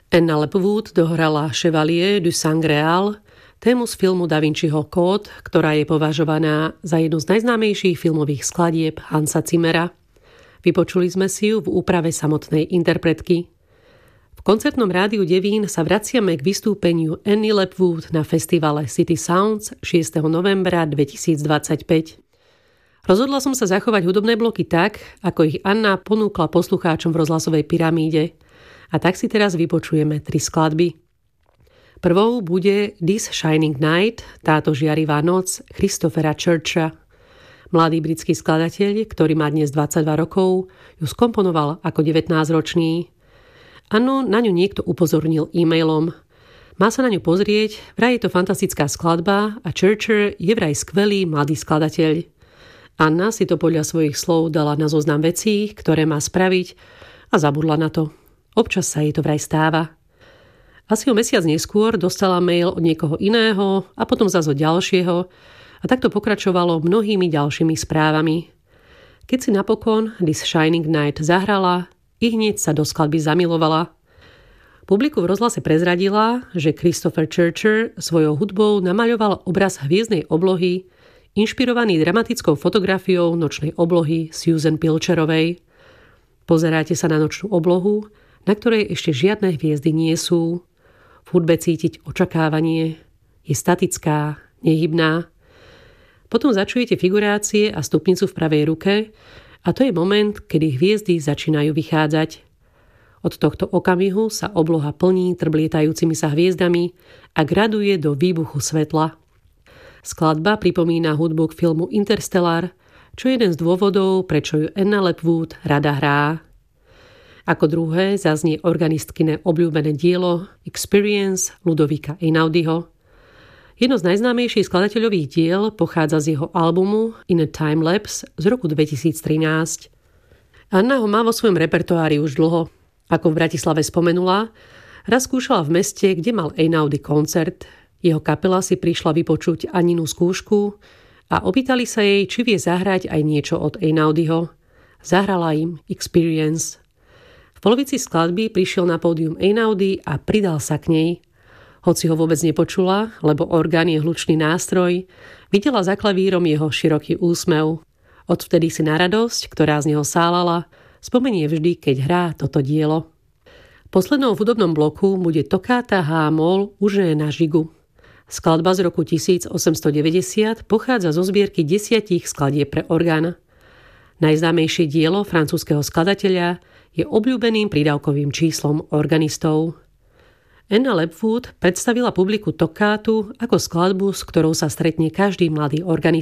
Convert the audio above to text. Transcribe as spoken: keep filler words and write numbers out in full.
Anna Lepwood dohrala Chevalier du Sangreal, tému z filmu Da Vinciho kód, ktorá je považovaná za jednu z najznámejších filmových skladieb Hansa Zimmera. Vypočuli sme si ju v úprave samotnej interpretky. V koncertnom rádiu Devín sa vraciame k vystúpeniu Anny Lepwood na festivale City Sounds šiesteho novembra dvetisícdvadsaťpäť. Rozhodla som sa zachovať hudobné bloky tak, ako ich Anna ponúkla poslucháčom v rozhlasovej pyramíde. A tak si teraz vypočujeme tri skladby. Prvou bude This Shining Night, táto žiarivá noc Christophera Churcha. Mladý britský skladateľ, ktorý má dnes dvadsaťdva rokov, ju skomponoval ako devätnásťročný. Anno na ňu niekto upozornil e-mailom. Má sa na ňu pozrieť, vraj je to fantastická skladba a Churcher je vraj skvelý mladý skladateľ. Anna si to podľa svojich slov dala na zoznam vecí, ktoré má spraviť a zabudla na to. Občas sa jej to vraj stáva. Asi o mesiac neskôr dostala mail od niekoho iného a potom zase od ďalšieho a takto pokračovalo mnohými ďalšími správami. Keď si napokon This Shining Night zahrala, i hneď sa do skladby zamilovala. Publiku v rozhlase prezradila, že Christopher Churcher svojou hudbou namaľoval obraz hviezdnej oblohy, inšpirovaný dramatickou fotografiou nočnej oblohy Susan Pilcherovej. Pozeráte sa na nočnú oblohu, na ktorej ešte žiadne hviezdy nie sú. V hudbe cítiť očakávanie. Je statická, nehybná. Potom začujete figurácie a stupnicu v pravej ruke a to je moment, kedy hviezdy začínajú vychádzať. Od tohto okamihu sa obloha plní trblietajúcimi sa hviezdami a graduje do výbuchu svetla. Skladba pripomína hudbu k filmu Interstellar, čo je jeden z dôvodov, prečo ju Anna Lepwood rada hrá. Ako druhé zaznie organistkine obľúbené dielo Experience Ludovika Einaudiho. Jedno z najznámejších skladateľových diel pochádza z jeho albumu In a Time Lapse z roku dvetisíctrinásť. Anna ho má vo svojom repertoári už dlho. Ako v Bratislave spomenula, raz skúšala v meste, kde mal Einaudi koncert. Jeho kapela si prišla vypočuť Anninu skúšku a opýtali sa jej, či vie zahrať aj niečo od Einaudiho. Zahrala im Experience. V polovici skladby prišiel na pódium Einaudi a pridal sa k nej. Hoci ho vôbec nepočula, lebo orgán je hlučný nástroj, videla za klavírom jeho široký úsmev. Odvtedy si na radosť, ktorá z neho sálala, spomenie vždy, keď hrá toto dielo. Poslednou v hudobnom bloku bude Toccata H-moll Užé na žigu. Skladba z roku tisícosemstodeväťdesiat pochádza zo zbierky desiatich skladieb pre orgán. Najznámejšie dielo francúzskeho skladateľa je obľúbeným prídavkovým číslom organistov. Anna Lepwood predstavila publiku Tockátu ako skladbu, s ktorou sa stretne každý mladý organista.